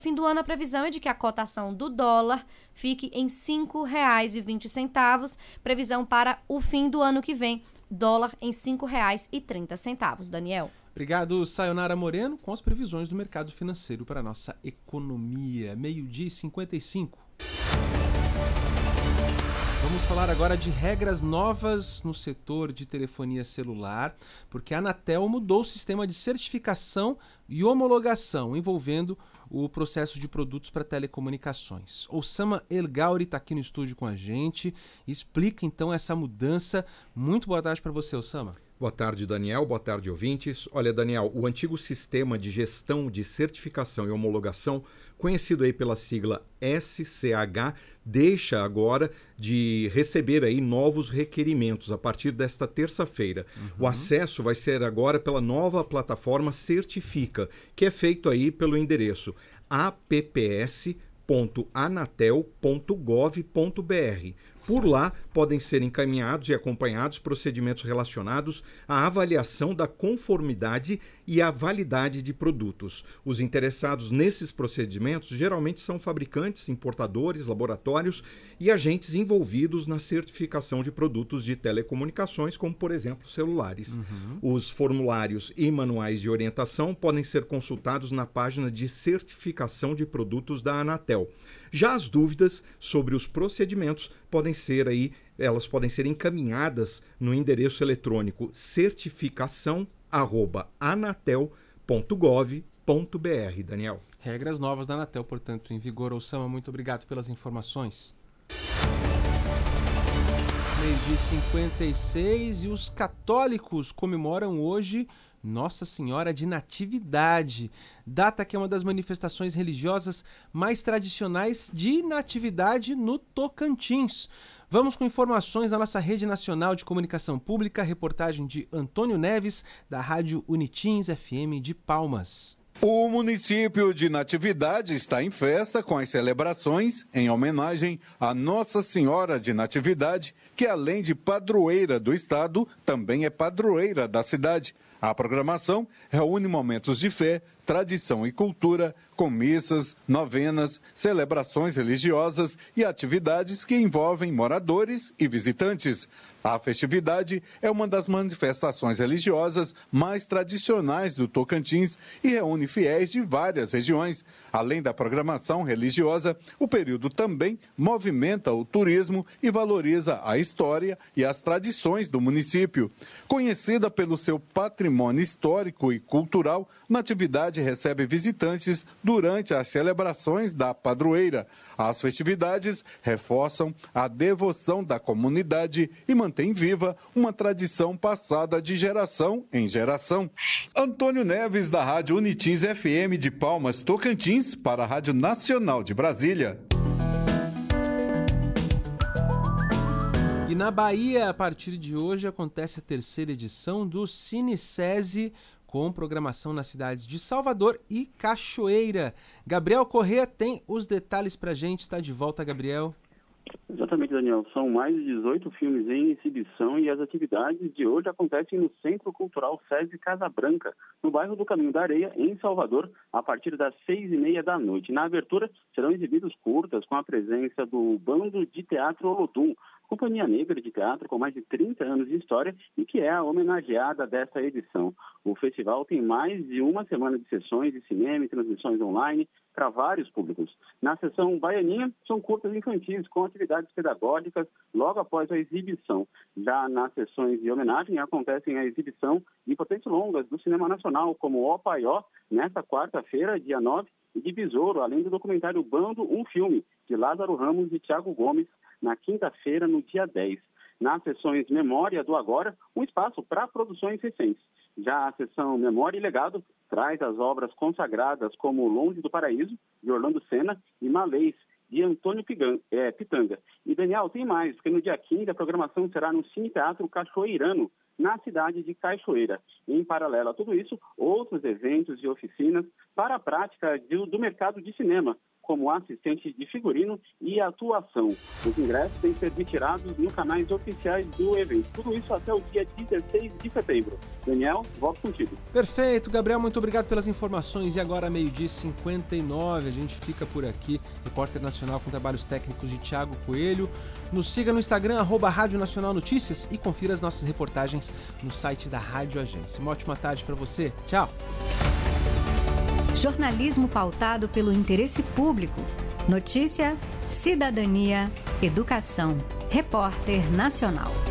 Fim do ano, a previsão é de que a cotação do dólar fique em R$ 5,20. Previsão para o fim do ano que vem, dólar em R$ 5,30. Daniel. Obrigado, Sayonara Moreno, com as previsões do mercado financeiro para a nossa economia. 12h55. Vamos falar agora de regras novas no setor de telefonia celular, porque a Anatel mudou o sistema de certificação e homologação envolvendo o processo de produtos para telecomunicações. Oussama El Gauri está aqui no estúdio com a gente, explica então essa mudança. Muito boa tarde para você, Oussama. Boa tarde, Daniel. Boa tarde, ouvintes. Olha, Daniel, o antigo sistema de gestão de certificação e homologação, conhecido aí pela sigla SCH, deixa agora de receber aí novos requerimentos a partir desta terça-feira. O acesso vai ser agora pela nova plataforma Certifica, que é feito aí pelo endereço apps.anatel.gov.br. Por lá, podem ser encaminhados e acompanhados procedimentos relacionados à avaliação da conformidade e à validade de produtos. Os interessados nesses procedimentos geralmente são fabricantes, importadores, laboratórios e agentes envolvidos na certificação de produtos de telecomunicações, como, por exemplo, celulares. Os formulários e manuais de orientação podem ser consultados na página de certificação de produtos da Anatel. Já as dúvidas sobre os procedimentos elas podem ser encaminhadas no endereço eletrônico certificação@anatel.gov.br. Daniel. Regras novas da Anatel, portanto, em vigor. Oussama, muito obrigado pelas informações. 12h56 e os católicos comemoram hoje Nossa Senhora de Natividade, data que é uma das manifestações religiosas mais tradicionais de natividade no Tocantins. Vamos com informações da nossa Rede Nacional de Comunicação Pública, reportagem de Antônio Neves, da Rádio Unitins FM de Palmas. O município de Natividade está em festa com as celebrações em homenagem a Nossa Senhora de Natividade, que além de padroeira do estado, também é padroeira da cidade. A programação reúne momentos de fé, tradição e cultura, com missas, novenas, celebrações religiosas e atividades que envolvem moradores e visitantes. A festividade é uma das manifestações religiosas mais tradicionais do Tocantins e reúne fiéis de várias regiões. Além da programação religiosa, o período também movimenta o turismo e valoriza a história e as tradições do município. Conhecida pelo seu patrimônio histórico e cultural, Natividade recebe visitantes durante as celebrações da padroeira. As festividades reforçam a devoção da comunidade e mantém viva uma tradição passada de geração em geração. Antônio Neves, da Rádio Unitins FM de Palmas, Tocantins, para a Rádio Nacional de Brasília. E na Bahia, a partir de hoje, acontece a terceira edição do CineSese, com programação nas cidades de Salvador e Cachoeira. Gabriel Corrêa tem os detalhes pra gente. Está de volta, Gabriel. Exatamente, Daniel. São mais de 18 filmes em exibição e as atividades de hoje acontecem no Centro Cultural SESI Casa Branca, no bairro do Caminho da Areia, em Salvador, a partir das 6h30 da noite. Na abertura, serão exibidos curtas com a presença do Bando de Teatro Olodum, companhia negra de teatro com mais de 30 anos de história e que é a homenageada desta edição. O festival tem mais de uma semana de sessões de cinema e transmissões online para vários públicos. Na sessão Baianinha, são curtas infantis com atividades pedagógicas logo após a exibição. Já nas sessões de homenagem acontecem a exibição de potentes longas do cinema nacional, como O Paió, nesta quarta-feira, dia 9, e de Besouro, além do documentário Bando, um filme, de Lázaro Ramos e Thiago Gomes, na quinta-feira, no dia 10. Nas sessões Memória do Agora, um espaço para produções recentes. Já a sessão Memória e Legado traz as obras consagradas como Longe do Paraíso, de Orlando Senna, e Malês, de Antônio Pitanga. E, Daniel, tem mais, porque no dia 15 a programação será no Cine Teatro Cachoeirano, na cidade de Cachoeira. Em paralelo a tudo isso, outros eventos e oficinas para a prática do mercado de cinema, como assistente de figurino e atuação. Os ingressos têm que ser retirados nos canais oficiais do evento. Tudo isso até o dia 16 de setembro. Daniel, volto contigo. Perfeito, Gabriel, muito obrigado pelas informações. E agora, 12h59, a gente fica por aqui. Repórter Nacional com trabalhos técnicos de Thiago Coelho. Nos siga no Instagram, @Rádio Nacional Notícias, e confira as nossas reportagens no site da Rádio Agência. Uma ótima tarde para você. Tchau. Jornalismo pautado pelo interesse público. Notícia, cidadania, educação. Repórter Nacional.